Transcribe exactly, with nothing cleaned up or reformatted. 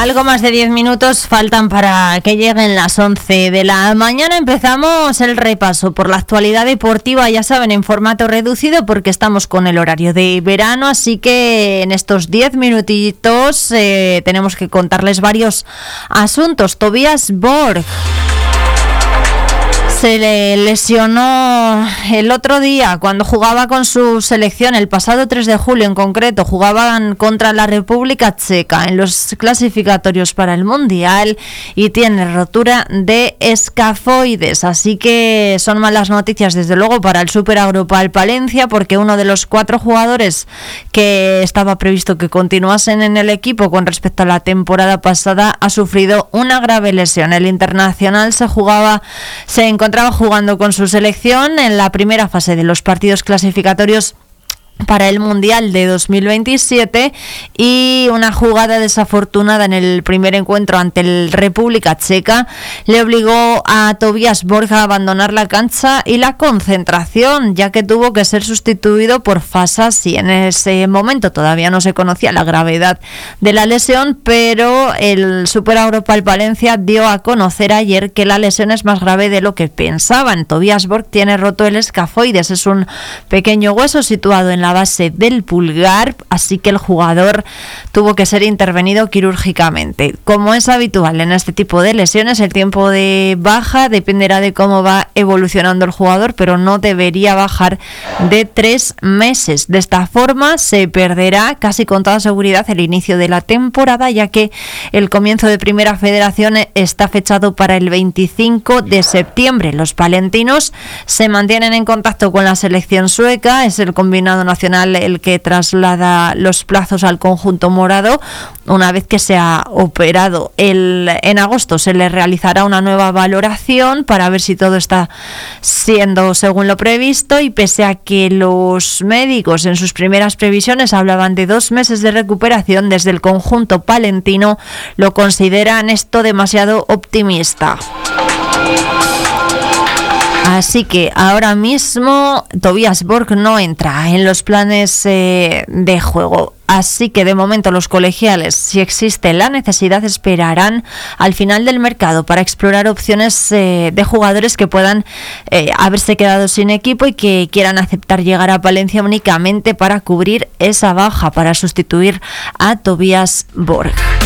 Algo más de diez minutos faltan para que lleguen las once de la mañana. Empezamos el repaso por la actualidad deportiva, ya saben, en formato reducido porque estamos con el horario de verano, así que en estos diez minutitos eh, tenemos que contarles varios asuntos. Tobias Borg se le lesionó el otro día cuando jugaba con su selección, el pasado tres de julio en concreto, jugaban contra la República Checa en los clasificatorios para el Mundial y tiene rotura de escafoides, así que son malas noticias desde luego para el Super Agrupal Palencia, porque uno de los cuatro jugadores que estaba previsto que continuasen en el equipo con respecto a la temporada pasada ha sufrido una grave lesión. El internacional se jugaba, se encontraba Estaba jugando con su selección en la primera fase de los partidos clasificatorios para el Mundial de dos mil veintisiete y una jugada desafortunada en el primer encuentro ante el República Checa le obligó a Tobias Borg a abandonar la cancha y la concentración, ya que tuvo que ser sustituido por Fasasi. En ese momento todavía no se conocía la gravedad de la lesión, pero el Super Agrupal Palencia dio a conocer ayer que la lesión es más grave de lo que pensaban. Tobias Borg tiene roto el escafoides, es un pequeño hueso situado en la base del pulgar, así que el jugador tuvo que ser intervenido quirúrgicamente. Como es habitual en este tipo de lesiones, el tiempo de baja dependerá de cómo va evolucionando el jugador, pero no debería bajar de tres meses. De esta forma se perderá casi con toda seguridad el inicio de la temporada, ya que el comienzo de Primera Federación está fechado para el veinticinco de septiembre. Los palentinos se mantienen en contacto con la selección sueca, es el combinado nacional el que traslada los plazos al conjunto morado una vez que se ha operado. El, en agosto se le realizará una nueva valoración para ver si todo está siendo según lo previsto, y pese a que los médicos en sus primeras previsiones hablaban de dos meses de recuperación, desde el conjunto palentino lo consideran esto demasiado optimista. Así que ahora mismo Tobias Borg no entra en los planes eh, de juego. Así que de momento los colegiales, si existe la necesidad, esperarán al final del mercado para explorar opciones eh, de jugadores que puedan eh, haberse quedado sin equipo y que quieran aceptar llegar a Palencia únicamente para cubrir esa baja, para sustituir a Tobias Borg.